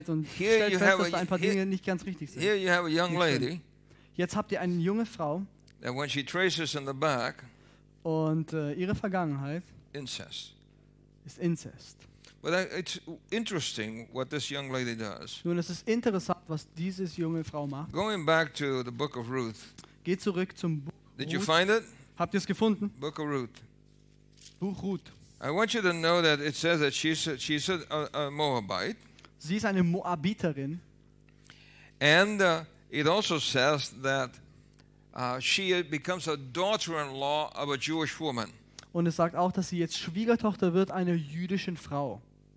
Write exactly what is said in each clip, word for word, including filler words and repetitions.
und Here stellt you fest, have dass da ein a, paar here, Dinge nicht ganz richtig sind. here you have a young Nicht schön. lady Jetzt habt ihr eine junge Frau that when she traces in the back, und äh, ihre Vergangenheit incest. ist Inzest. But I- it's interesting what this young lady does. Nun, es ist interessant, was diese junge Frau macht. Going back to the book of Ruth. Geht zurück zum Buch Did you Ruth. find it? Habt ihr es gefunden? Book of Ruth. Buch Ruth. I want you to know that it says that she's a, she's a, a Moabite. Sie ist eine Moabiterin. And uh, it also says that uh, she becomes a daughter-in-law of a Jewish woman. Und es sagt auch, dass sie jetzt Schwiegertochter wird einer jüdischen Frau.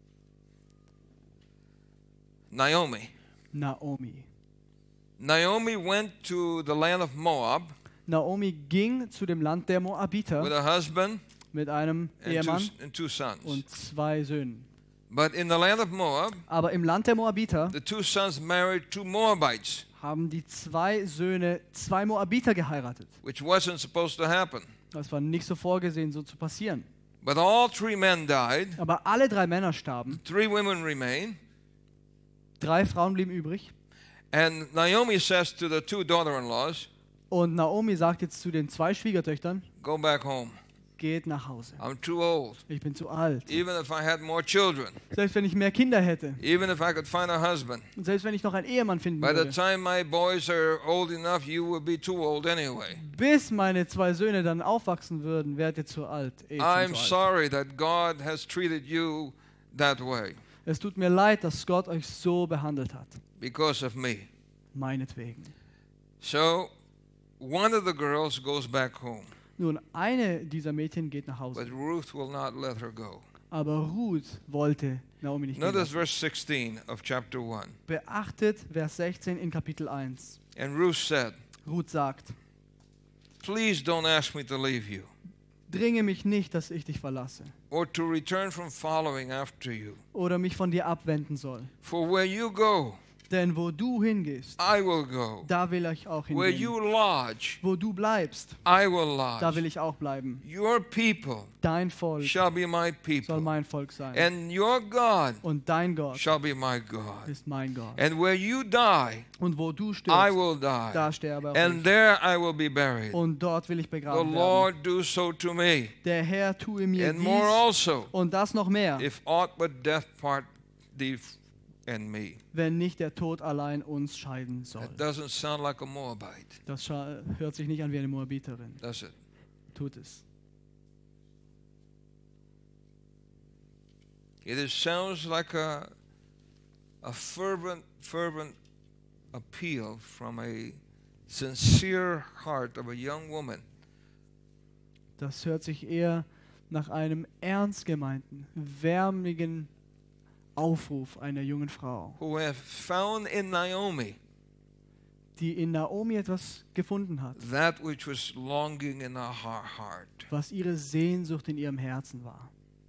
Naomi. Naomi. Naomi went to the land of Moab Naomi ging zu dem Land der with Moabiter a husband mit einem and two, Ehemann and two sons. und zwei Söhnen. But in the land of Moab, Aber im Land der Moabiter the two sons married two Moabites, haben die zwei Söhne zwei Moabiter geheiratet. which wasn't supposed to happen. Das war nicht so vorgesehen, so zu passieren. But all three men died, Aber alle drei Männer starben. three women remained, Drei Frauen blieben übrig. and Naomi says to the two daughter-in-laws, Und Naomi sagt jetzt zu den zwei Schwiegertöchtern, go back home. geht nach Hause. I'm too old. Ich bin zu alt. Even if I had more children, Selbst wenn ich mehr Kinder hätte. even if I could find a husband, Und selbst wenn ich noch einen Ehemann finden by the würde. time my boys are old enough, you will be too old anyway. Bis meine zwei Söhne dann aufwachsen würden, wärt ihr zu alt. Eh schon I'm zu alt. sorry that God has treated you that way Es tut mir leid, dass Gott euch so behandelt hat. because of me. Meinetwegen. So one of the girls goes back home, Nun, eine dieser Mädchen geht nach but Hause. Ruth will not let her go. Aber Ruth wollte Naomi nicht gehen Notice lassen. verse sixteen of chapter one. Beachtet Vers sechzehn in Kapitel eins. And Ruth said, Ruth sagt, please don't ask me to leave you dringe mich nicht, dass ich dich verlasse or to return from following after you. oder mich von dir abwenden soll. For where you go, Denn wo du hingehst, I will go. da will ich auch Where you hingehen. lodge, Wo du bleibst, I will da will lodge. ich auch bleiben. Your people Dein Volk shall be my soll people, mein Volk sein. and your God Und dein Gott shall be my God. ist mein Gott. And where you die, Und wo du I stirbst, will die, da sterbe auch and ich. there I will be buried. Und dort will ich The begraben werden. Lord do so to me, Der Herr tue mir and more dies also, und das noch mehr, if aught but death part thee and me. wenn nicht der Tod allein uns scheiden soll. That doesn't sound like a Moabite, Das scha- hört sich nicht an wie eine Moabiterin. does it? Tut es. It is, sounds like a, a fervent, fervent appeal from a sincere heart of a young woman Das hört sich eher nach einem ernst gemeinten, wärmigen Aufruf einer jungen Frau, who have found in Naomi die in Naomi etwas gefunden hat, that which was longing in her heart. was ihre Sehnsucht in ihrem Herzen war.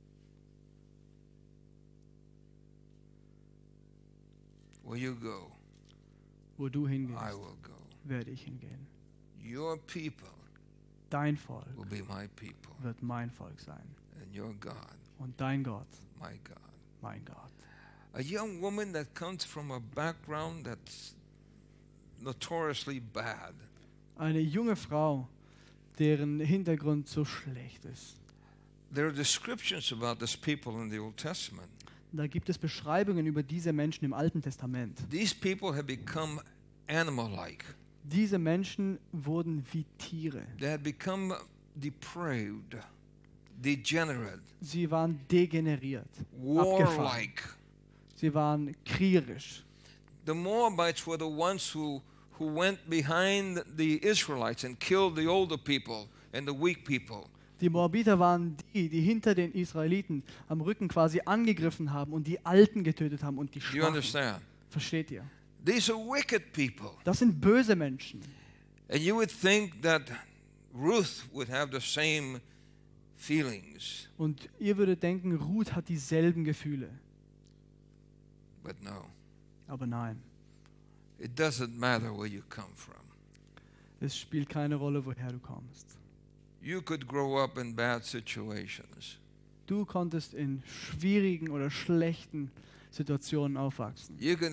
Where you go, Wo du I hingehst, will go. werde ich hingehen. Your people Dein Volk will be my people, wird mein Volk sein. and your God, Und dein Gott, my God. mein Gott. A young woman that comes from a background that's notoriously bad. Eine junge Frau, deren Hintergrund so schlecht ist. There are descriptions about these people in the Old Testament. Da gibt es Beschreibungen über diese Menschen im Alten Testament. These people have become animal-like. Diese Menschen wurden wie Tiere. They had become depraved, degenerate, Sie waren degeneriert, abgefahren. warlike. Sie waren kriegerisch. The Moabites were the ones who, who went behind the Israelites and killed the older people and the weak people. Die Moabiter waren die, die hinter den Israeliten am Rücken quasi angegriffen haben und die Alten getötet haben und die Do you Schwachen. understand? Versteht ihr? These are wicked people. Das sind böse Menschen. And you would think that Ruth would have the same feelings. Und ihr würdet denken, Ruth hat dieselben Gefühle. But no, Aber nein, it doesn't matter where you come from. es spielt keine Rolle, woher du kommst. You could grow up in bad situations. Du konntest in schwierigen oder schlechten Situationen aufwachsen. You can